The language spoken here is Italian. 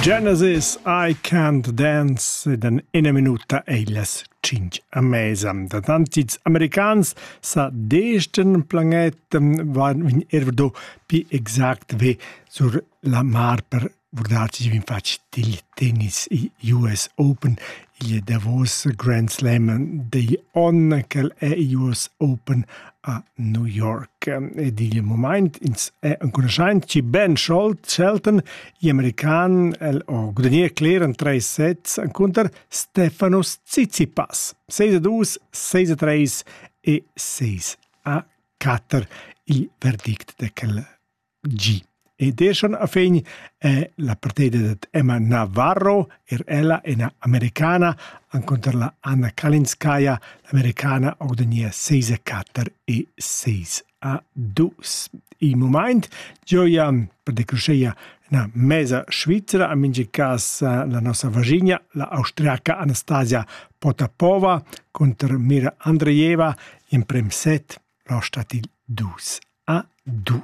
Genesis, I Can't Dance, ed in minuta eiles 5 a mesa. Da tantits americans sa desten planet vin erverdo pi exact ve sur la mar per vordarci vin fac del tennis i US Open, il Davos Grand Slam degli on che è US Open a New York. Ed il moment ins è un conoscent ci Ben Shelton, gli american o guadagnier clear in 3 sets contro Stefanos Tsitsipas. 6-2, 6-3 e 6-4 il verdict de quel G. Ed è schon a fegn la partita di Emma Navarro, ella è una americana, contro la Anna Kalinskaya, l'americana, o guadagnier 6-4 e 6-2. Il moment, gioia per decroceia una mesa svizzera, a mingi cas la nostra Virginia, la austriaca Anastasia Potapova, contro Mira Andreeva, in prem set, lo stati 2-2.